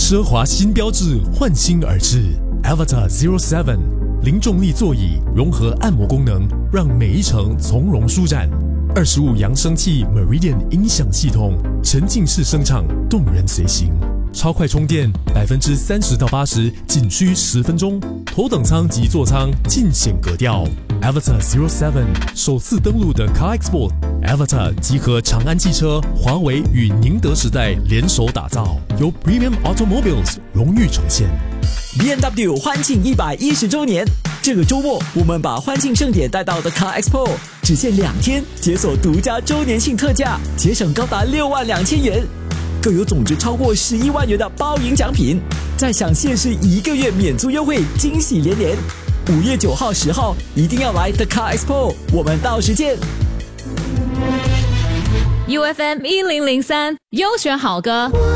奢华新标志焕新而至 Avatar 07， 零重力座椅融合按摩功能，让每一程从容舒展。25扬声器 Meridian 音响系统，沉浸式声场，动人随行。超快充电，30%到80%仅需10分钟。头等舱及座舱尽显格调。Avatar 07首次登陆的 Car Expo。Avatar 集合长安汽车、华为与宁德时代联手打造，由 Premium Automobiles 荣誉呈现。 BMW 欢庆110周年，这个周末我们把欢庆盛典带到的 Car Expo， 只限2天，解锁独家周年庆特价，节省高达62000元，更有总值超过11万元的包赢奖品，再享限时1个月免租优惠，惊喜连连。5月9号、10号一定要来 The Car Expo， 我们到时见。 UFM 1003优选好歌。